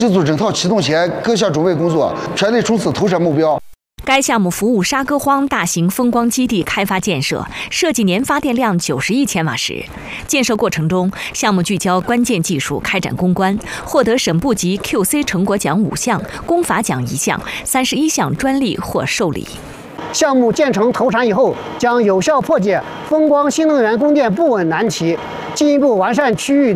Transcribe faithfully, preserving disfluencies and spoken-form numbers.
这组整套启动前各项准备工作全力冲刺投产目标。 该项目服务沙戈荒大型风光基地开发建设，设计年发电量九十亿千瓦时。建设过程中，项目聚焦关键技术开展攻关，获得省部级 Q C 成果奖五项，工法奖一项，三十一项专利或受理。 项目建成投产以后，将有效破解风光新能源供电不稳难题，进一步完善区域